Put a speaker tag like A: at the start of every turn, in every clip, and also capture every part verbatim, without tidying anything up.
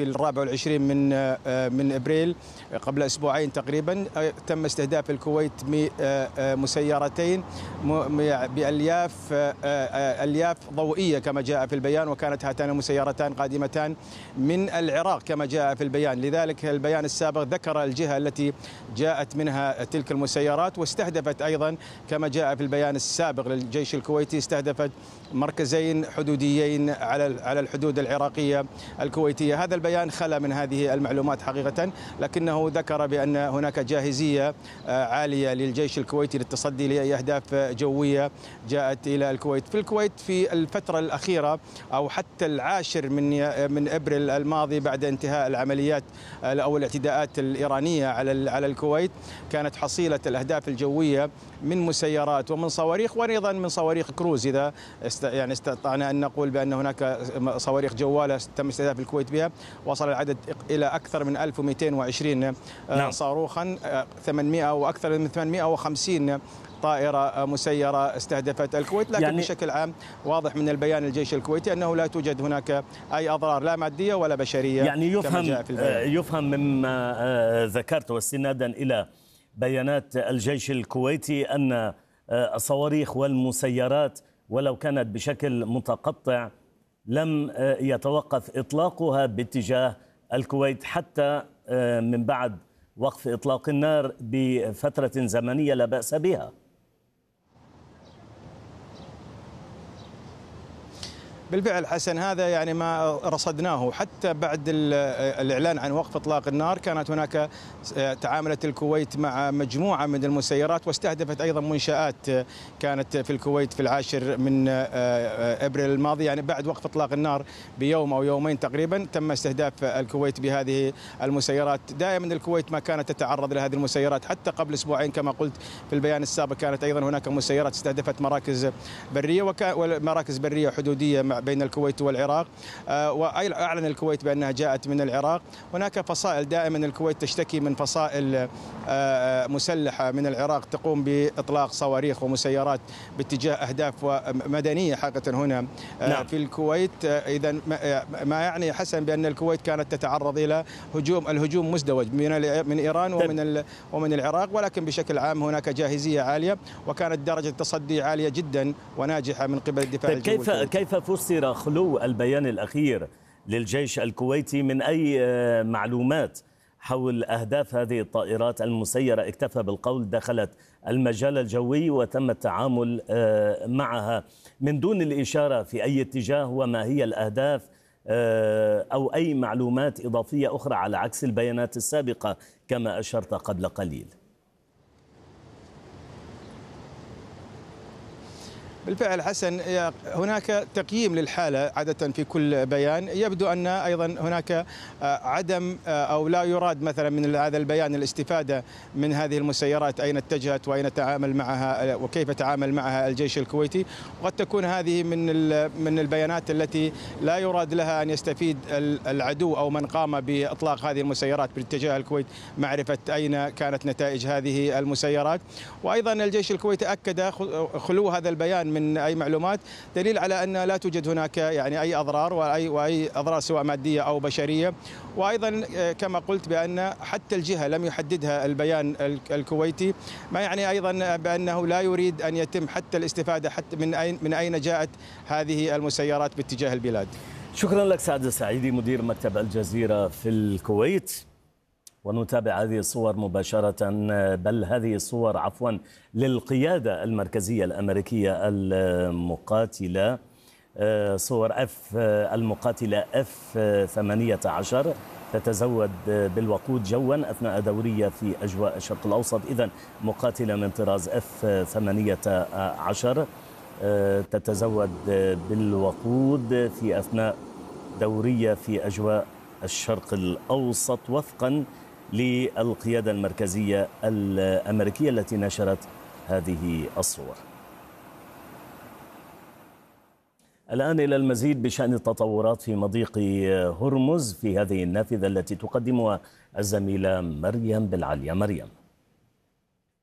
A: في الرابع والعشرين من من ابريل قبل اسبوعين تقريبا تم استهداف الكويت بمسيرتين بالياف الياف ضوئيه كما جاء في البيان، وكانت هاتان المسيرتان قادمتان من العراق كما جاء في البيان. لذلك البيان السابق ذكر الجهه التي جاءت منها تلك المسيرات، واستهدفت ايضا كما جاء في البيان السابق للجيش الكويتي استهدفت مركزين حدوديين على على الحدود العراقيه الكويتيه. هذا البيان خلا من هذه المعلومات حقيقه، لكنه ذكر بان هناك جاهزيه عاليه للجيش الكويتي للتصدي لاي اهداف جويه جاءت الى الكويت. في الكويت في الفتره الاخيره او حتى العاشر من من ابريل الماضي بعد انتهاء العمليات او الاعتداءات الايرانيه على على الكويت كانت حصيله الاهداف الجويه من مسيرات ومن صواريخ وايضا من صواريخ كروز. اذا يعني استطعنا ان نقول بان هناك صواريخ جواله تم استهداف الكويت بها، وصل العدد الى اكثر من ألف ومئتين وعشرين نعم. صاروخا، ثمانمئة واكثر من ثمانمئة وخمسين طائرة مسيرة استهدفت الكويت. لكن يعني بشكل عام واضح من البيان الجيش الكويتي أنه لا توجد هناك أي أضرار لا مادية ولا بشرية.
B: يعني يفهم يفهم مما ذكرت واستنادا إلى بيانات الجيش الكويتي أن الصواريخ والمسيرات ولو كانت بشكل متقطع لم يتوقف إطلاقها باتجاه الكويت حتى من بعد وقف إطلاق النار بفترة زمنية لا بأس بها.
A: بالفعل حسن، هذا يعني ما رصدناه حتى بعد الإعلان عن وقف إطلاق النار. كانت هناك تعاملت الكويت مع مجموعة من المسيرات واستهدفت أيضا منشآت كانت في الكويت في العاشر من أبريل الماضي، يعني بعد وقف إطلاق النار بيوم أو يومين تقريبا تم استهداف الكويت بهذه المسيرات. دائما الكويت ما كانت تتعرض لهذه المسيرات، حتى قبل أسبوعين كما قلت في البيان السابق كانت أيضا هناك مسيرات استهدفت مراكز برية ومراكز برية حدودية بين الكويت والعراق، وأعلن الكويت بأنها جاءت من العراق. هناك فصائل دائما الكويت تشتكي من فصائل مسلحة من العراق تقوم بإطلاق صواريخ ومسيرات باتجاه أهداف مدنية حقيقة هنا نعم. في الكويت. إذا ما يعني حسن بأن الكويت كانت تتعرض إلى هجوم الهجوم مزدوج من من إيران ومن ومن العراق، ولكن بشكل عام هناك جاهزية عالية وكانت درجة التصدي عالية جدا وناجحة من قبل الدفاع الجوي.
B: كيف كيف فسر خلو البيان الأخير للجيش الكويتي من أي معلومات حول أهداف هذه الطائرات المسيرة؟ اكتفى بالقول دخلت المجال الجوي وتم التعامل معها من دون الإشارة في أي اتجاه وما هي الأهداف أو أي معلومات إضافية أخرى على عكس البيانات السابقة كما أشرت قبل قليل.
A: بالفعل حسن، هناك تقييم للحالة عادة في كل بيان. يبدو أن أيضا هناك عدم أو لا يراد مثلا من هذا البيان الاستفادة من هذه المسيرات أين اتجهت وأين تعامل معها وكيف تعامل معها الجيش الكويتي. وقد تكون هذه من من البيانات التي لا يراد لها أن يستفيد العدو أو من قام بإطلاق هذه المسيرات باتجاه الكويت معرفة أين كانت نتائج هذه المسيرات. وأيضا الجيش الكويتي أكد خلو هذا البيان من أي معلومات دليل على أن لا توجد هناك يعني أي أضرار وأي وأي أضرار سواء مادية أو بشرية. وأيضا كما قلت بأن حتى الجهة لم يحددها البيان الكويتي، ما يعني أيضا بأنه لا يريد أن يتم حتى الاستفادة حتى من أين من أين جاءت هذه المسيرات باتجاه البلاد.
B: شكرا لك سعد السعيدي مدير مكتب الجزيرة في الكويت. ونتابع هذه الصور مباشرة، بل هذه الصور عفوا للقيادة المركزية الأمريكية المقاتلة، صور اف المقاتلة اف ثمانية عشر تتزود بالوقود جوا أثناء دورية في أجواء الشرق الأوسط. إذن مقاتلة من طراز اف ثمانية عشر تتزود بالوقود في أثناء دورية في أجواء الشرق الأوسط وفقا للقيادة المركزية الأمريكية التي نشرت هذه الصور. الآن إلى المزيد بشأن التطورات في مضيق هرمز في هذه النافذة التي تقدمها الزميلة مريم بالعليا. مريم.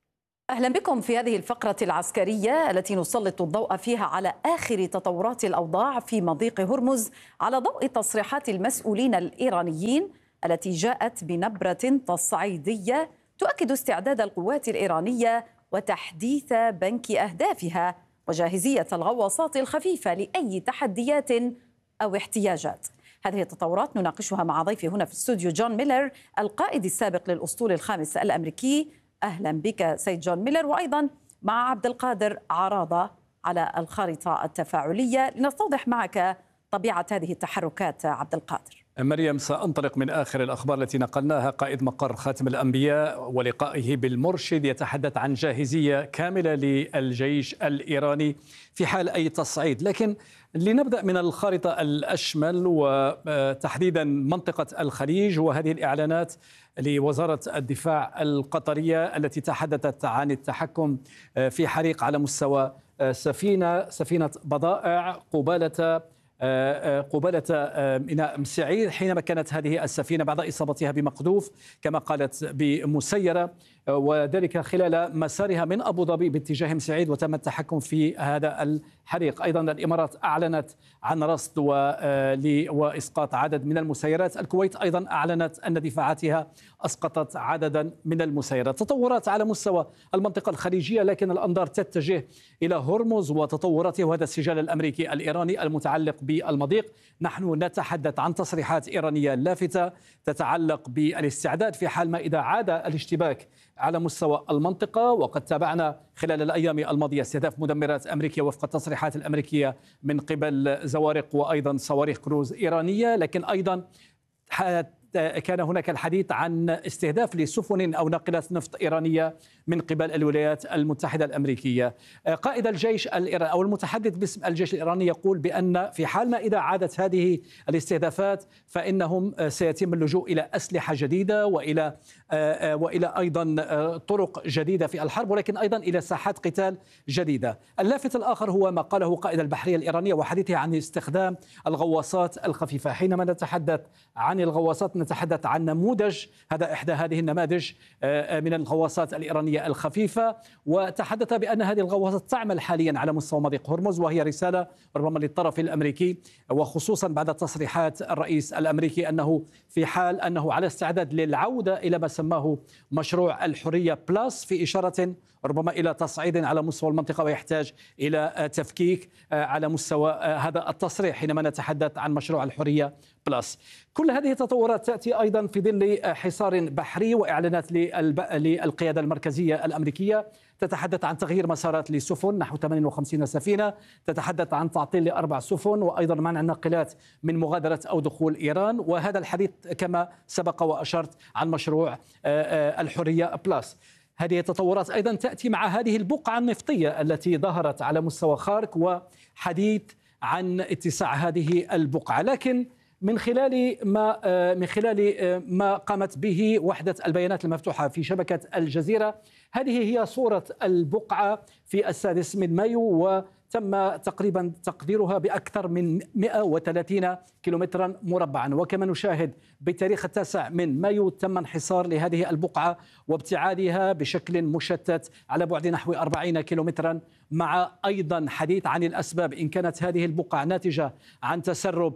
C: أهلا بكم في هذه الفقرة العسكرية التي نسلط الضوء فيها على آخر تطورات الأوضاع في مضيق هرمز على ضوء تصريحات المسؤولين الإيرانيين التي جاءت بنبرة تصعيدية تؤكد استعداد القوات الإيرانية وتحديث بنك أهدافها وجاهزية الغواصات الخفيفة لأي تحديات أو احتياجات. هذه التطورات نناقشها مع ضيفي هنا في الاستوديو جون ميلر القائد السابق للأسطول الخامس الأمريكي. أهلا بك سيد جون ميلر، وأيضا مع عبد القادر عراضة على الخارطة التفاعلية لنستوضح معك طبيعة هذه التحركات. عبد القادر.
D: مريم، سأنطلق من آخر الأخبار التي نقلناها. قائد مقر خاتم الأنبياء ولقائه بالمرشد يتحدث عن جاهزية كاملة للجيش الإيراني في حال أي تصعيد. لكن لنبدأ من الخارطة الأشمل وتحديدا منطقة الخليج وهذه الإعلانات لوزارة الدفاع القطرية التي تحدثت عن التحكم في حريق على مستوى سفينة سفينة بضائع قبالة قبالة ميناء مسعير حينما كانت هذه السفينة بعد إصابتها بمقذوف كما قالت بمسيرة، وذلك خلال مسارها من أبو ظبي باتجاه مسعيد، وتم التحكم في هذا الحريق. أيضا الإمارات أعلنت عن رصد وإسقاط عدد من المسيرات. الكويت أيضا أعلنت أن دفاعاتها أسقطت عددا من المسيرات. تطورات على مستوى المنطقة الخليجية، لكن الأنظار تتجه إلى هرمز وتطوراته وهذا السجال الأمريكي الإيراني المتعلق بالمضيق. نحن نتحدث عن تصريحات إيرانية لافتة تتعلق بالاستعداد في حال ما إذا عاد الاشتباك على مستوى المنطقة. وقد تابعنا خلال الأيام الماضية استهداف مدمرات أمريكية وفق التصريحات الأمريكية من قبل زوارق وأيضا صواريخ كروز إيرانية، لكن أيضا كان هناك الحديث عن استهداف لسفن أو ناقلات نفط إيرانية من قبل الولايات المتحدة الأمريكية. قائد الجيش الإيراني أو المتحدث باسم الجيش الإيراني يقول بأن في حال ما إذا عادت هذه الاستهدافات فإنهم سيتم اللجوء إلى أسلحة جديدة وإلى وإلى أيضا طرق جديدة في الحرب، ولكن أيضا إلى ساحات قتال جديدة. اللافت الآخر هو ما قاله قائد البحرية الإيرانية وحديثه عن استخدام الغواصات الخفيفة. حينما نتحدث عن الغواصات نتحدث عن نموذج، هذا إحدى هذه النماذج من الغواصات الإيرانية الخفيفة، وتحدث بأن هذه الغواصات تعمل حاليا على مستوى مضيق هرمز، وهي رسالة ربما للطرف الأمريكي، وخصوصا بعد تصريحات الرئيس الأمريكي أنه في حال أنه على استعداد للعودة إلى ما سماه مشروع الحرية بلس، في إشارة ربما إلى تصعيد على مستوى المنطقة ويحتاج إلى تفكيك على مستوى هذا التصريح حينما نتحدث عن مشروع الحرية بلس. كل هذه التطورات تأتي أيضا في ظل حصار بحري وإعلانات للقيادة المركزية الأمريكية تتحدث عن تغيير مسارات لسفن نحو ثمانية وخمسين سفينة، تتحدث عن تعطيل لأربع سفن، وأيضا منع الناقلات من مغادرة أو دخول إيران. وهذا الحديث كما سبق وأشرت عن مشروع الحرية بلس. هذه التطورات أيضا تأتي مع هذه البقعة النفطية التي ظهرت على مستوى خارك وحديث عن اتساع هذه البقعة، لكن من خلال ما من خلال ما قامت به وحدة البيانات المفتوحة في شبكة الجزيرة، هذه هي صورة البقعة في السادس من مايو، وتم تقريبا تقديرها بأكثر من مئة وثلاثين كيلومترا مربعا. وكما نشاهد بتاريخ التاسع من مايو تم انحصار لهذه البقعة وابتعادها بشكل مشتت على بعد نحو أربعين كيلومترا، مع أيضا حديث عن الأسباب إن كانت هذه البقعة ناتجة عن تسرب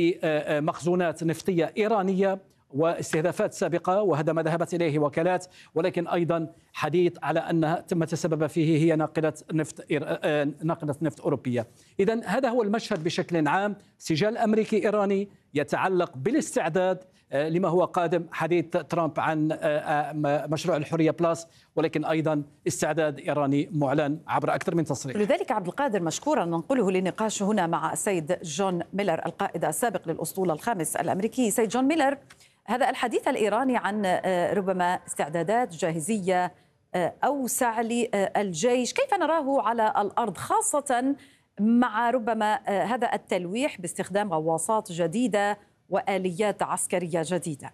D: لمخزونات نفطية إيرانية واستهدافات سابقة، وهذا ما ذهبت إليه وكالات، ولكن أيضا حديث على أنها تم تسبب فيه هي ناقلة نفط ناقلة نفط أوروبية. إذن هذا هو المشهد بشكل عام، سجال أمريكي إيراني يتعلق بالاستعداد لما هو قادم. حديث ترامب عن مشروع الحرية بلس، ولكن أيضا استعداد إيراني معلن عبر أكثر من تصريح.
C: لذلك عبد القادر مشكورا ننقله للنقاش هنا مع السيد جون ميلر القائد السابق للأسطول الخامس الأمريكي. سيد جون ميلر، هذا الحديث الإيراني عن ربما استعدادات جاهزية أوسع للجيش، كيف نراه على الأرض، خاصة مع ربما هذا التلويح باستخدام غواصات جديدة وآليات عسكرية جديدة؟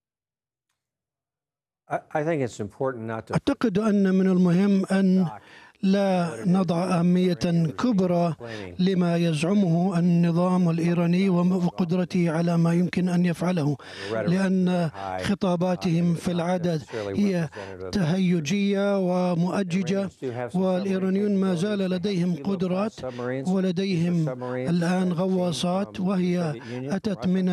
E: أعتقد أن من المهم أن لا نضع أهمية كبرى لما يزعمه النظام الإيراني وقدرته على ما يمكن أن يفعله، لأن خطاباتهم في العادة هي تهيجية ومؤججة، والإيرانيون ما زال لديهم قدرات ولديهم الآن غواصات، وهي أتت من